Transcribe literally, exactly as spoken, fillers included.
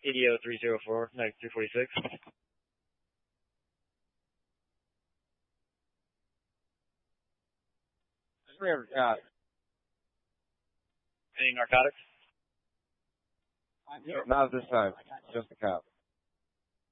A D O three zero four, ninety-three forty-six. Uh, Any narcotics? not at this time. Just the cop.